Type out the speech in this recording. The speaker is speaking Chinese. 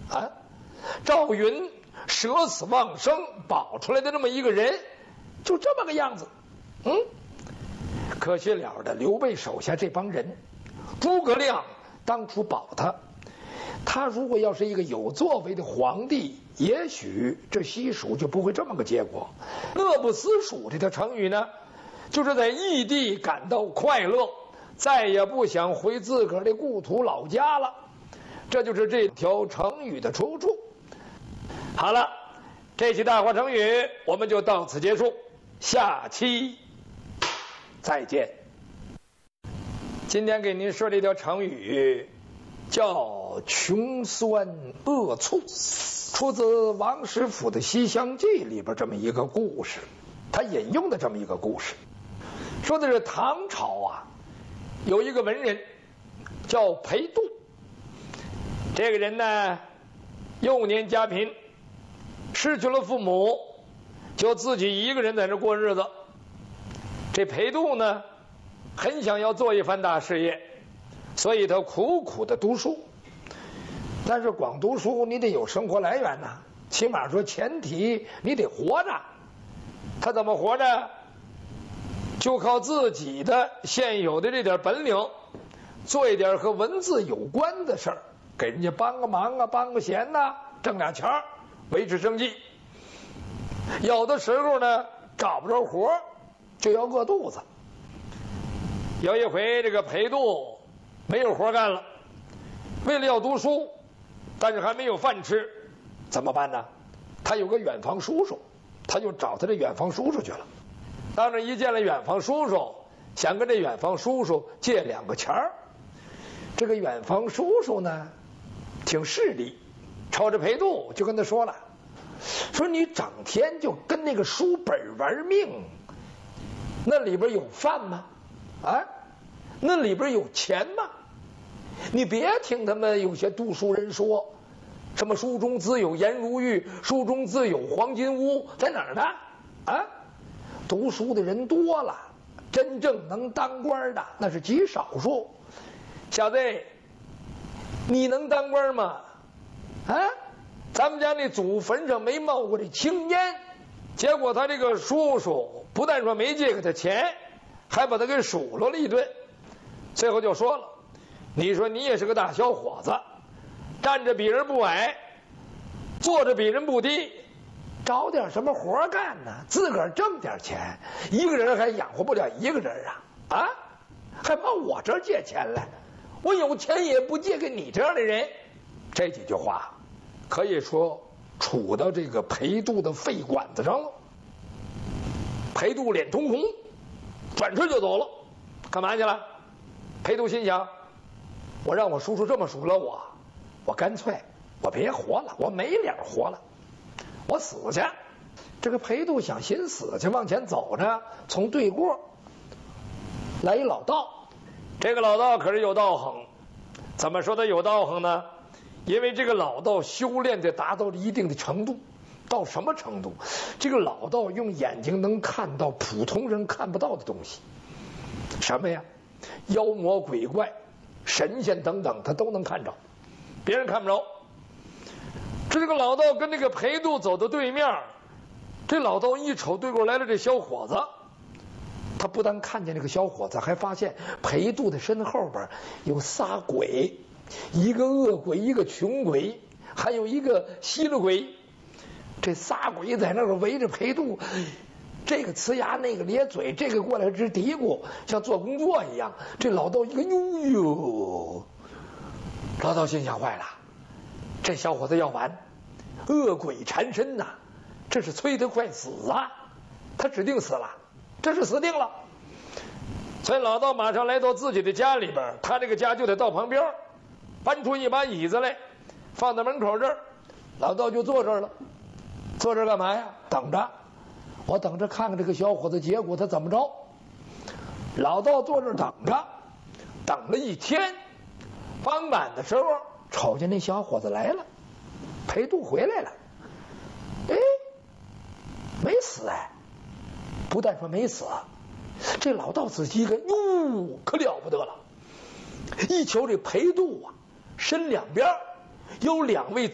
啊，赵云舍死忘生保出来的这么一个人，就这么个样子。可惜了的，刘备手下这帮人，诸葛亮当初保他，他如果要是一个有作为的皇帝，也许这西蜀就不会这么个结果。乐不思蜀这条成语呢，就是在异地感到快乐，再也不想回自个儿的故土老家了。这就是这条成语的出处。好了，这期大话成语我们就到此结束，下期再见。今天给您说这条成语叫穷酸恶醋，出自王实甫的《西厢记》里边这么一个故事，他引用的这么一个故事，说的是唐朝啊，有一个文人叫裴度。这个人呢，幼年家贫，失去了父母，就自己一个人在这过日子。这裴度呢，很想要做一番大事业，所以他苦苦的读书。但是光读书你得有生活来源呐，起码说前提你得活着。他怎么活着？就靠自己的现有的这点本领，做一点和文字有关的事儿，给人家帮个忙啊，帮个闲呐，挣俩钱儿，维持生计。有的时候呢，找不着活就要饿肚子。有一回，这个裴度没有活干了，为了要读书，但是还没有饭吃，怎么办呢？他有个远房叔叔，他就找他这远房叔叔去了。当这一见了远房叔叔，想跟这远房叔叔借2个钱儿。这个远房叔叔呢，挺势利，瞅着裴度就跟他说了，说你整天就跟那个书本玩命，那里边有饭吗？啊，那里边有钱吗？你别听他们有些读书人说，什么书中自有颜如玉，书中自有黄金屋，在哪儿呢？啊，读书的人多了，真正能当官的那是极少数。小子，你能当官吗？啊，咱们家那祖坟上没冒过这青烟。结果他这个叔叔不但说没借给他钱，还把他给数落了一顿。最后就说了，你说你也是个大小伙子，站着比人不矮，坐着比人不低，找点什么活干呢？自个儿挣点钱，一个人还养活不了一个人啊！啊，还跑我这儿借钱来，我有钱也不借给你这样的人。这几句话可以说杵到这个裴度的肺管子上了。裴度脸通红，转身就走了。干嘛去了？裴度心想，我让我叔叔这么数落我干脆我别活了，我没脸活了，我死去。这个裴度想寻死去，往前走着，从对过来一老道。这个老道可是有道行。怎么说他有道行呢？因为这个老道修炼的达到了一定的程度。到什么程度？这个老道用眼睛能看到普通人看不到的东西。什么呀？妖魔鬼怪、神仙等等，他都能看着，别人看不着。这个老道跟这个裴度走到对面，这老道一瞅对过来了这小伙子，他不但看见这个小伙子，还发现裴度的身后边有仨鬼，一个恶鬼，一个穷鬼，还有一个稀了鬼。这仨鬼在那儿围着裴度，这个呲牙，那个咧嘴，这个过来直嘀咕，像做工作一样。这老道一个呦，老道心想坏了，这小伙子要完，恶鬼缠身呐，这是催他快死啊，他指定死了，这是死定了。所以老道马上来到自己的家里边，他这个家就在道旁边，搬出一把椅子来，放在门口这儿，老道就坐这儿了。坐这儿干嘛呀？等着，我等着看看这个小伙子结果他怎么着。老道坐这儿等着，等了一天，傍晚的时候瞅见那小伙子来了，裴度回来了。哎，没死哎！不但说没死，这老道仔细一看，哟，可了不得了！一瞧这裴度啊，身两边有2位